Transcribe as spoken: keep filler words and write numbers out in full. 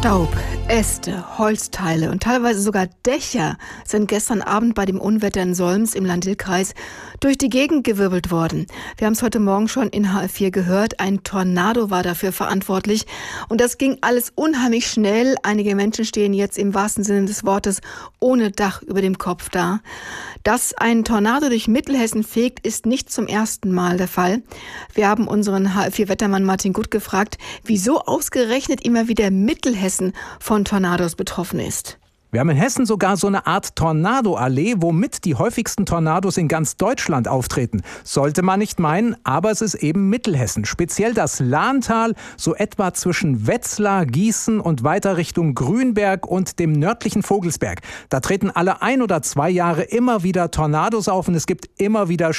Staub, Äste, Holzteile und teilweise sogar Dächer sind gestern Abend bei dem Unwetter in Solms im Land-Dill-Kreis durch die Gegend gewirbelt worden. Wir haben es heute Morgen schon in H F vier gehört, ein Tornado war dafür verantwortlich und das ging alles unheimlich schnell. Einige Menschen stehen jetzt im wahrsten Sinne des Wortes ohne Dach über dem Kopf da. Dass ein Tornado durch Mittelhessen fegt, ist nicht zum ersten Mal der Fall. Wir haben unseren H F vier Wettermann Martin Gut gefragt, wieso ausgerechnet immer wieder Mittelhessen von Tornados betroffen ist. Wir haben in Hessen sogar so eine Art Tornado-Allee, womit die häufigsten Tornados in ganz Deutschland auftreten. Sollte man nicht meinen, aber es ist eben Mittelhessen. Speziell das Lahntal, so etwa zwischen Wetzlar, Gießen und weiter Richtung Grünberg und dem nördlichen Vogelsberg. Da treten alle ein oder zwei Jahre immer wieder Tornados auf und es gibt immer wieder